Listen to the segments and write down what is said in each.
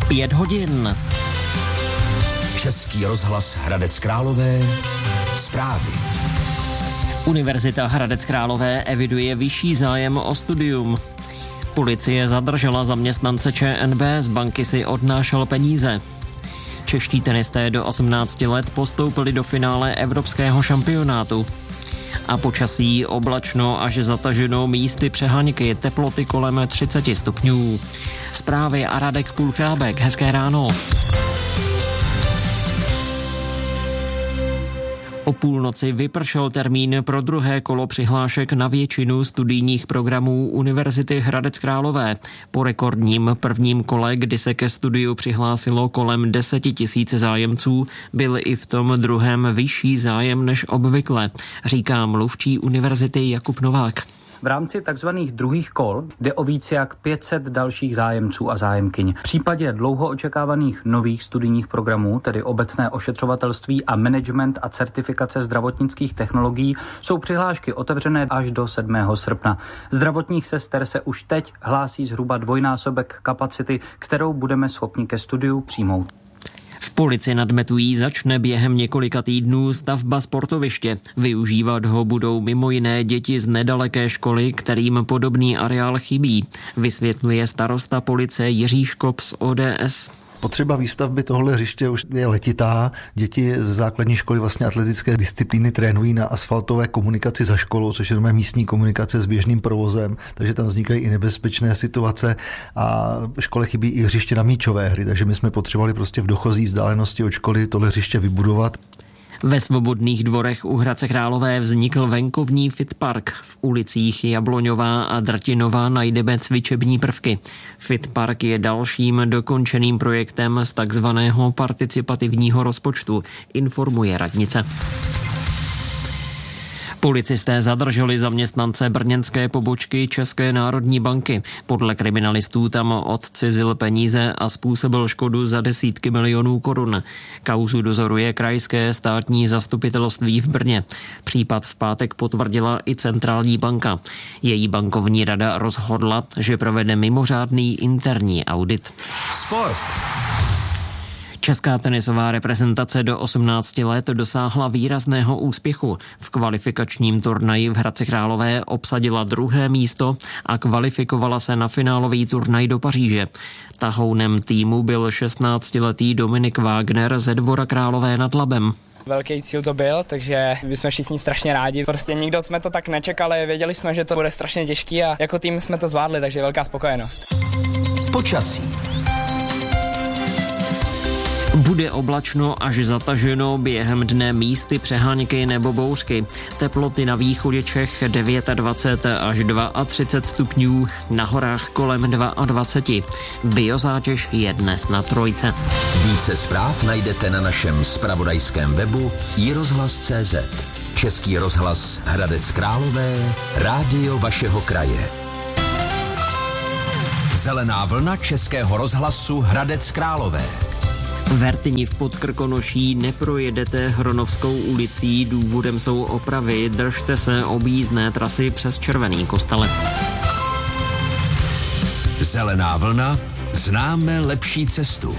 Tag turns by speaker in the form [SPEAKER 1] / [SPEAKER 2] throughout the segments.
[SPEAKER 1] 5 hodin.
[SPEAKER 2] Český rozhlas Hradec Králové. Zprávy.
[SPEAKER 1] Univerzita Hradec Králové eviduje vyšší zájem o studium. Policie zadržela zaměstnance ČNB, z banky si odnášel peníze. Čeští tenisté do 18 let postoupili do finále evropského šampionátu. A počasí oblačno až zataženo, místy přeháňky, teploty kolem 30 stupňů. Zprávy a Radek Půlchrábek. Hezké ráno. O půlnoci vypršel termín pro druhé kolo přihlášek na většinu studijních programů Univerzity Hradec Králové. Po rekordním prvním kole, kdy se ke studiu přihlásilo kolem 10 000 zájemců, byl i v tom druhém vyšší zájem než obvykle, říká mluvčí univerzity Jakub Novák.
[SPEAKER 3] V rámci takzvaných druhých kol jde o více jak 500 dalších zájemců a zájemkyň. V případě dlouho očekávaných nových studijních programů, tedy obecné ošetřovatelství a management a certifikace zdravotnických technologií, jsou přihlášky otevřené až do 7. srpna. Zdravotních sester se už teď hlásí zhruba dvojnásobek kapacity, kterou budeme schopni ke studiu přijmout.
[SPEAKER 1] V Polici nad Metují začne během několika týdnů stavba sportoviště. Využívat ho budou mimo jiné děti z nedaleké školy, kterým podobný areál chybí, vysvětluje starosta Police Jiří Škop z ODS.
[SPEAKER 4] Potřeba výstavby tohle hřiště už je letitá. Děti ze základní školy vlastně atletické disciplíny trénují na asfaltové komunikaci za školou, což je místní komunikace s běžným provozem, takže tam vznikají i nebezpečné situace a škole chybí i hřiště na míčové hry, takže my jsme potřebovali prostě v dochozí vzdálenosti od školy tohle hřiště vybudovat.
[SPEAKER 1] Ve Svobodných dvorech u Hradce Králové vznikl venkovní fitpark. V ulicích Jabloňová a Drtinová najdeme cvičební prvky. Fitpark je dalším dokončeným projektem z takzvaného participativního rozpočtu, informuje radnice. Policisté zadrželi zaměstnance brněnské pobočky České národní banky. Podle kriminalistů tam odcizil peníze a způsobil škodu za desítky milionů korun. Kauzu dozoruje krajské státní zastupitelství v Brně. Případ v pátek potvrdila i centrální banka. Její bankovní rada rozhodla, že provede mimořádný interní audit.
[SPEAKER 2] Sport.
[SPEAKER 1] Česká tenisová reprezentace do 18 let dosáhla výrazného úspěchu. V kvalifikačním turnaji v Hradci Králové obsadila 2. místo a kvalifikovala se na finálový turnaj do Paříže. Tahounem týmu byl 16letý Dominik Wagner ze Dvora Králové nad Labem.
[SPEAKER 5] Velký cíl to byl, takže jsme všichni strašně rádi. Prostě nikdo jsme to tak nečekali, věděli jsme, že to bude strašně těžký a jako tým jsme to zvládli, takže velká spokojenost.
[SPEAKER 2] Počasí.
[SPEAKER 1] Bude oblačno až zataženo, během dne místy přeháňky nebo bouřky. Teploty na východě Čech 29 až 32 stupňů, na horách kolem 22. Biozátěž je dnes na 3.
[SPEAKER 2] Více zpráv najdete na našem zpravodajském webu iRozhlas.cz. Český rozhlas Hradec Králové, rádio vašeho kraje. Zelená vlna Českého rozhlasu Hradec Králové.
[SPEAKER 1] V Vertyni v Podkrkonoší neprojedete Hronovskou ulicí, důvodem jsou opravy, držte se objízdné trasy přes Červený Kostelec.
[SPEAKER 2] Zelená vlna, známe lepší cestu.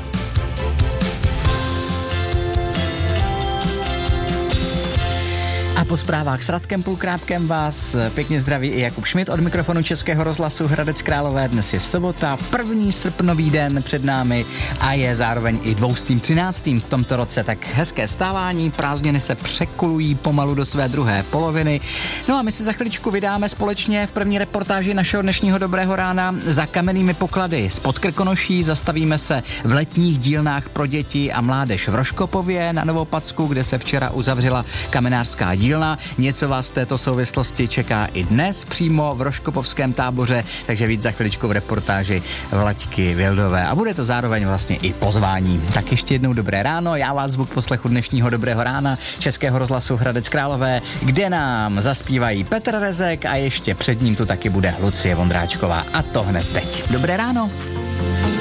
[SPEAKER 6] A po zprávách s Radkem Půlkrábkem vás pěkně zdraví i Jakub Šmit od mikrofonu Českého rozhlasu Hradec Králové. Dnes je sobota, 1. srpnový den před námi a je zároveň i 213. v tomto roce. Tak hezké vstávání, prázdniny se překulují pomalu do své druhé poloviny. No a my se za chviličku vydáme společně v první reportáži našeho dnešního dobrého rána za kamennými poklady z Podkrkonoší. Zastavíme se v letních dílnách pro děti a mládež v Rožkopově na Novopacku, kde se včera uzavřela kamenářská dílna. Něco vás v této souvislosti čeká i dnes přímo v Rožkopovském táboře, takže víc za chviličku v reportáži Vlaďky Vildové. A bude to zároveň vlastně i pozvání. Tak ještě jednou dobré ráno, já vás zvu k poslechu dnešního dobrého rána Českého rozhlasu Hradec Králové, kde nám zaspívají Petr Rezek a ještě před ním tu taky bude Lucie Vondráčková. A to hned teď. Dobré ráno.